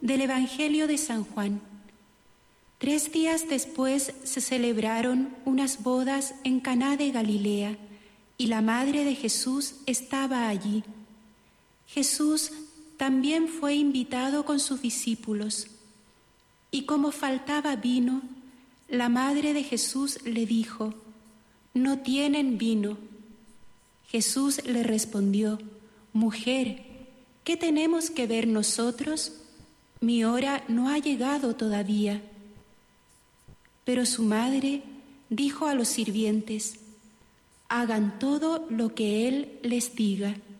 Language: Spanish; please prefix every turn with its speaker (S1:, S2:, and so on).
S1: Del Evangelio de San Juan. 3 días después se celebraron unas bodas en Caná de Galilea, y la madre de Jesús estaba allí. Jesús también fue invitado con sus discípulos. Y como faltaba vino, la madre de Jesús le dijo: «No tienen vino». Jesús le respondió: «Mujer, ¿qué tenemos que ver nosotros? Mi hora no ha llegado todavía». Pero su madre dijo a los sirvientes: «Hagan todo lo que Él les diga».